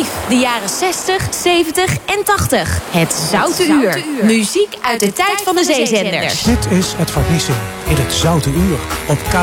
Archief. De jaren 60, 70 en 80. Het Zoute Uur. Muziek uit de tijd van de zeezenders. Dit is het Vermissing in het Zoute Uur op